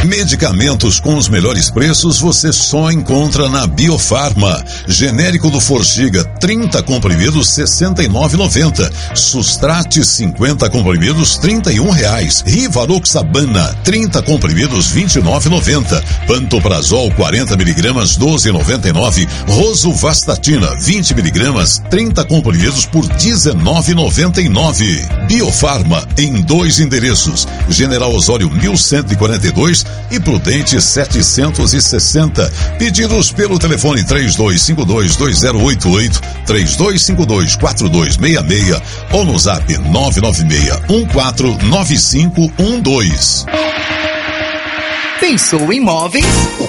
Medicamentos com os melhores preços você só encontra na Biofarma. Genérico do Forxiga, 30 comprimidos, R$ 69,90. Sustrate, 50 comprimidos, R$ 31,00. Rivaroxabana, 30 comprimidos, R$ 29,90. Pantoprazol, 40 miligramas, R$ 12,99. Rosuvastatina, 20 miligramas, 30 comprimidos por R$ 19,99. Biofarma, em 2 endereços. General Osório, 1142 e Prudente 760. Pedidos pelo telefone 3252-2088, 3252-4266 ou no zap 996-149512. Pensou em móveis?